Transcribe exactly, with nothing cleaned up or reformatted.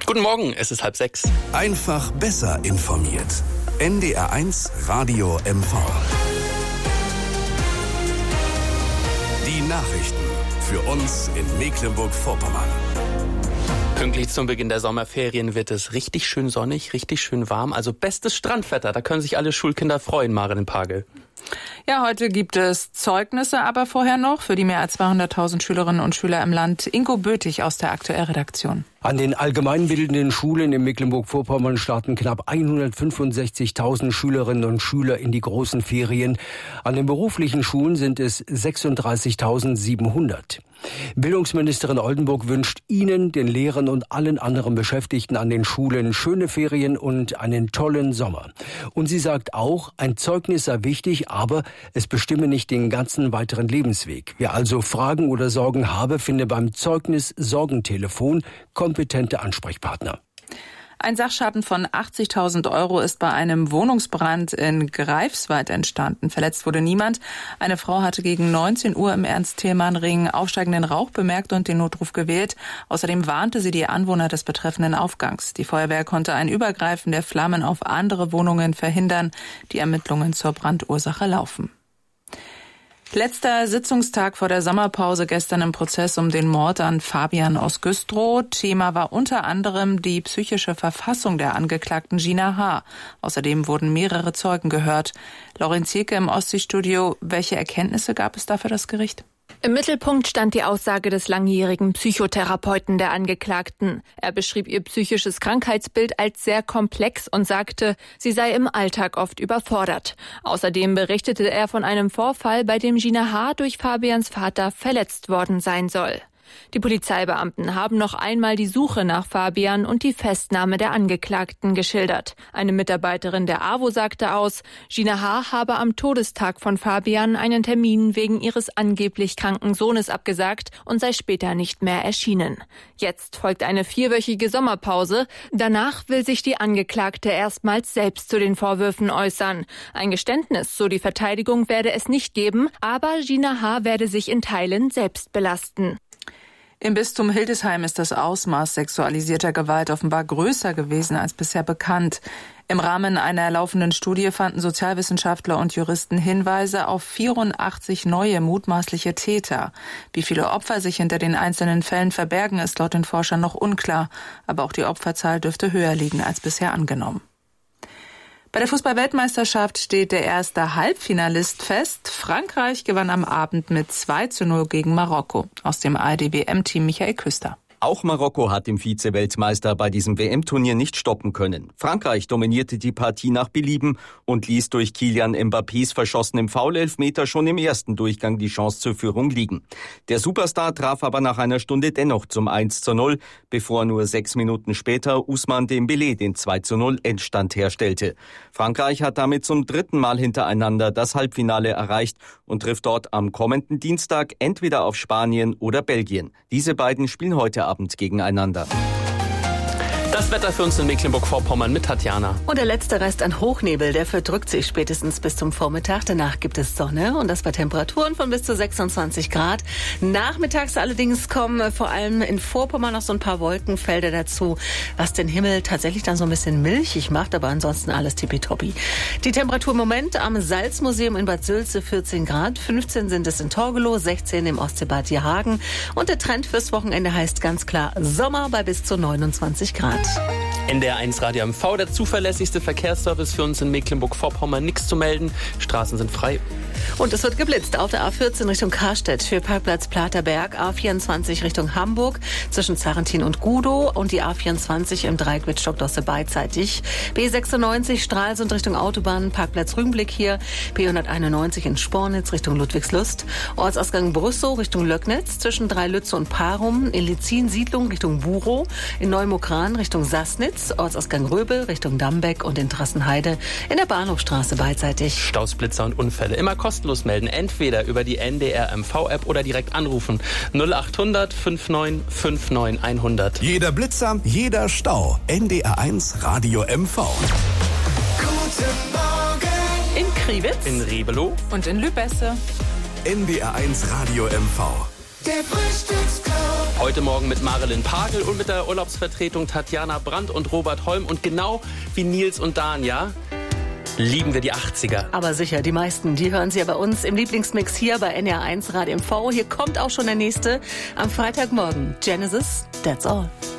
Guten Morgen, es ist halb sechs. Einfach besser informiert. N D R eins Radio M V. Die Nachrichten für uns in Mecklenburg-Vorpommern. Pünktlich zum Beginn der Sommerferien wird es richtig schön sonnig, richtig schön warm. Also bestes Strandwetter, da können sich alle Schulkinder freuen, Maren in Pagel. Ja, heute gibt es Zeugnisse, aber vorher noch für die mehr als zweihunderttausend Schülerinnen und Schüler im Land. Ingo Bötig aus der Aktuellredaktion. An den allgemeinbildenden Schulen in Mecklenburg-Vorpommern starten knapp hundertfünfundsechzigtausend Schülerinnen und Schüler in die großen Ferien. An den beruflichen Schulen sind es sechsunddreißigtausendsiebenhundert. Bildungsministerin Oldenburg wünscht Ihnen, den Lehrern und allen anderen Beschäftigten an den Schulen schöne Ferien und einen tollen Sommer. Und sie sagt auch, ein Zeugnis sei wichtig, aber es bestimme nicht den ganzen weiteren Lebensweg. Wer also Fragen oder Sorgen habe, finde beim Zeugnis-Sorgentelefon kompetente Ansprechpartner. Ein Sachschaden von achtzigtausend Euro ist bei einem Wohnungsbrand in Greifswald entstanden. Verletzt wurde niemand. Eine Frau hatte gegen neunzehn Uhr im Ernst-Thälmann-Ring aufsteigenden Rauch bemerkt und den Notruf gewählt. Außerdem warnte sie die Anwohner des betreffenden Aufgangs. Die Feuerwehr konnte ein Übergreifen der Flammen auf andere Wohnungen verhindern. Die Ermittlungen zur Brandursache laufen. Letzter Sitzungstag vor der Sommerpause gestern im Prozess um den Mord an Fabian aus Güstrow. Thema war unter anderem die psychische Verfassung der Angeklagten Gina H. Außerdem wurden mehrere Zeugen gehört. Lorenz Zielke im Ostseestudio. Welche Erkenntnisse gab es da für das Gericht? Im Mittelpunkt stand die Aussage des langjährigen Psychotherapeuten der Angeklagten. Er beschrieb ihr psychisches Krankheitsbild als sehr komplex und sagte, sie sei im Alltag oft überfordert. Außerdem berichtete er von einem Vorfall, bei dem Gina H. durch Fabians Vater verletzt worden sein soll. Die Polizeibeamten haben noch einmal die Suche nach Fabian und die Festnahme der Angeklagten geschildert. Eine Mitarbeiterin der AWO sagte aus, Gina H. habe am Todestag von Fabian einen Termin wegen ihres angeblich kranken Sohnes abgesagt und sei später nicht mehr erschienen. Jetzt folgt eine vierwöchige Sommerpause. Danach will sich die Angeklagte erstmals selbst zu den Vorwürfen äußern. Ein Geständnis, so die Verteidigung, werde es nicht geben, aber Gina H. werde sich in Teilen selbst belasten. Im Bistum Hildesheim ist das Ausmaß sexualisierter Gewalt offenbar größer gewesen als bisher bekannt. Im Rahmen einer laufenden Studie fanden Sozialwissenschaftler und Juristen Hinweise auf vierundachtzig neue mutmaßliche Täter. Wie viele Opfer sich hinter den einzelnen Fällen verbergen, ist laut den Forschern noch unklar. Aber auch die Opferzahl dürfte höher liegen als bisher angenommen. Bei der Fußball-Weltmeisterschaft steht der erste Halbfinalist fest. Frankreich gewann am Abend mit zwei zu null gegen Marokko. Aus dem A R D-W M-Team Michael Küster. Auch Marokko hat den Vize-Weltmeister bei diesem W M-Turnier nicht stoppen können. Frankreich dominierte die Partie nach Belieben und ließ durch Kylian Mbappés verschossenem Foul-Elfmeter schon im ersten Durchgang die Chance zur Führung liegen. Der Superstar traf aber nach einer Stunde dennoch zum eins zu null, bevor nur sechs Minuten später Ousmane Dembélé den zwei zu null Endstand herstellte. Frankreich hat damit zum dritten Mal hintereinander das Halbfinale erreicht und trifft dort am kommenden Dienstag entweder auf Spanien oder Belgien. Diese beiden spielen heute Abend gegeneinander. Das Wetter für uns in Mecklenburg-Vorpommern mit Tatjana. Und der letzte Rest an Hochnebel, der verdrückt sich spätestens bis zum Vormittag. Danach gibt es Sonne und das bei Temperaturen von bis zu sechsundzwanzig Grad. Nachmittags allerdings kommen vor allem in Vorpommern noch so ein paar Wolkenfelder dazu, was den Himmel tatsächlich dann so ein bisschen milchig macht, aber ansonsten alles tippitoppi. Die Temperatur im Moment am Salzmuseum in Bad Sülze vierzehn Grad, fünfzehn sind es in Torgelow, sechzehn im Ostseebad Jahagen und der Trend fürs Wochenende heißt ganz klar Sommer bei bis zu neunundzwanzig Grad. N D R eins Radio M V, der zuverlässigste Verkehrsservice für uns in Mecklenburg-Vorpommern. Nichts zu melden, Straßen sind frei. Und es wird geblitzt auf der A vierzehn Richtung Karstedt für Parkplatz Platerberg, A vierundzwanzig Richtung Hamburg zwischen Zarrentin und Gudow und die A vierundzwanzig im Dreieck mit Stockdosse beidseitig. B sechsundneunzig Stralsund Richtung Autobahn, Parkplatz Rügenblick hier, B hunderteinundneunzig in Spornitz Richtung Ludwigslust, Ortsausgang Brüssow Richtung Löcknitz zwischen Dreilütze und Parum, in Lizin Siedlung Richtung Burow, in Neumokran Richtung Sassnitz, Ortsausgang Röbel Richtung Dambeck und in Trassenheide in der Bahnhofstraße beidseitig. Staus, Blitzer und Unfälle immer kostenlos melden, entweder über die N D R M V-App oder direkt anrufen. null achthundert neunundfünfzig neunundfünfzig hundert. Jeder Blitzer, jeder Stau. N D R eins Radio M V. Guten Morgen. In Kriwitz, in Rebelow und in Lübesse. N D R eins Radio M V. Der Frühstücksclub. Heute Morgen mit Marilyn Pagel und mit der Urlaubsvertretung Tatjana Brandt und Robert Holm. Und genau wie Nils und Dan, ja, lieben wir die achtziger. Aber sicher, die meisten, die hören Sie ja bei uns im Lieblingsmix hier bei N R eins Radio M V. Hier kommt auch schon der nächste am Freitagmorgen. Genesis, That's All.